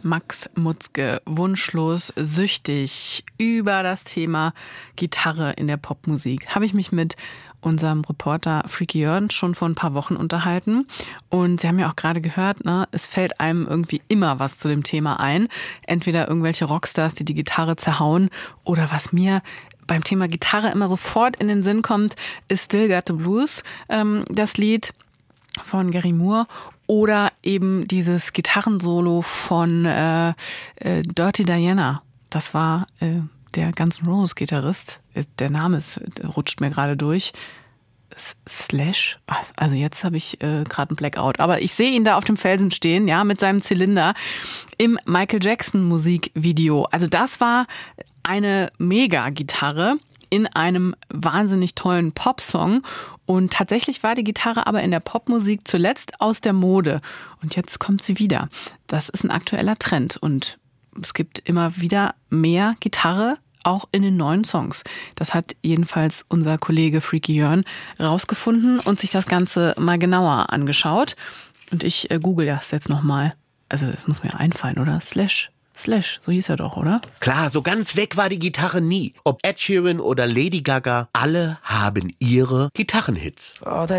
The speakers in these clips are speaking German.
Max Mutzke, wunschlos süchtig über das Thema Gitarre in der Popmusik. Habe ich mich mit unserem Reporter Freaky Jörn schon vor ein paar Wochen unterhalten. Und Sie haben ja auch gerade gehört, ne, es fällt einem irgendwie immer was zu dem Thema ein. Entweder irgendwelche Rockstars, die die Gitarre zerhauen, oder was mir beim Thema Gitarre immer sofort in den Sinn kommt, ist Still Got the Blues, das Lied von Gary Moore. Oder eben dieses Gitarrensolo von Dirty Diana. Das war der Guns N' Roses Gitarrist. Der Name rutscht mir gerade durch. Slash. Also jetzt habe ich gerade einen Blackout. Aber ich sehe ihn da auf dem Felsen stehen, ja, mit seinem Zylinder im Michael Jackson Musikvideo. Also das war eine Mega-Gitarre in einem wahnsinnig tollen Popsong. Und tatsächlich war die Gitarre aber in der Popmusik zuletzt aus der Mode. Und jetzt kommt sie wieder. Das ist ein aktueller Trend. Und es gibt immer wieder mehr Gitarre, auch in den neuen Songs. Das hat jedenfalls unser Kollege Freaky Jörn rausgefunden und sich das Ganze mal genauer angeschaut. Und ich google das jetzt nochmal. Also es muss mir einfallen, oder? Slash, so hieß er doch, oder? Klar, so ganz weg war die Gitarre nie. Ob Ed Sheeran oder Lady Gaga, alle haben ihre Gitarrenhits.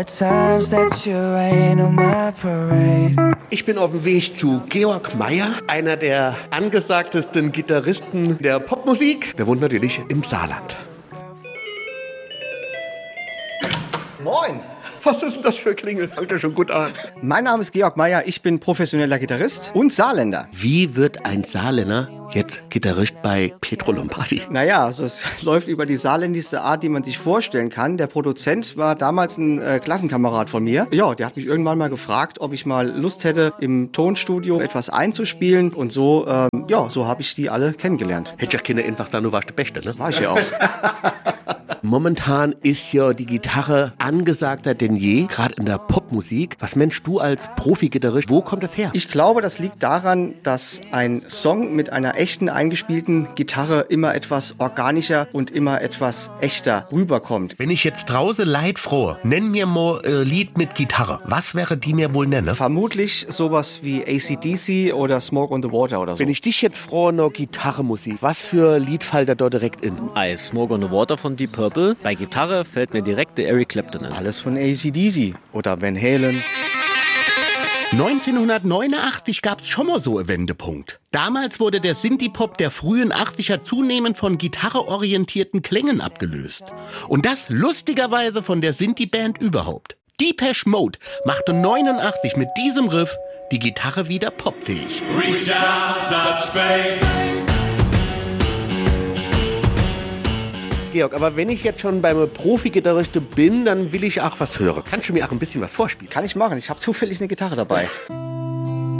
Ich bin auf dem Weg zu Georg Meier, einer der angesagtesten Gitarristen der Popmusik. Der wohnt natürlich im Saarland. Moin! Was ist denn das für Klingel? Fangt ja schon gut an. Mein Name ist Georg Meier, ich bin professioneller Gitarrist und Saarländer. Wie wird ein Saarländer jetzt Gitarrist bei Pietro Lombardi? Naja, also es läuft über die saarländischste Art, die man sich vorstellen kann. Der Produzent war damals ein Klassenkamerad von mir. Ja, der hat mich irgendwann mal gefragt, ob ich mal Lust hätte, im Tonstudio etwas einzuspielen. Und so, so habe ich die alle kennengelernt. Hätte ja Kinder einfach da, nur warst du der Beste, ne? War ich ja auch. Momentan ist ja die Gitarre angesagter denn je, gerade in der Popmusik. Was meinst du als Profi-Gitarrist, wo kommt das her? Ich glaube, das liegt daran, dass ein Song mit einer echten eingespielten Gitarre immer etwas organischer und immer etwas echter rüberkommt. Wenn ich jetzt draußen leidfroh, nenn mir mal Lied mit Gitarre. Was wäre die mir wohl nennen? Vermutlich sowas wie AC/DC oder Smoke on the Water oder so. Wenn ich dich jetzt froh noch Gitarrenmusik, was für Lied fällt da dort direkt in? I Smoke on the Water von Deep Purple. Bei Gitarre fällt mir direkt der Eric Clapton in. Alles von AC/DC oder Van Halen. 1989 gab's schon mal so einen Wendepunkt. Damals wurde der Synthie-Pop der frühen 80er zunehmend von gitarreorientierten Klängen abgelöst. Und das lustigerweise von der Synthie-Band überhaupt. Depeche Mode machte 89 mit diesem Riff die Gitarre wieder popfähig. Reach out, touch space. Georg, aber wenn ich jetzt schon beim Profi-Gitarrist bin, dann will ich auch was hören. Kannst du mir auch ein bisschen was vorspielen? Kann ich machen. Ich habe zufällig eine Gitarre dabei.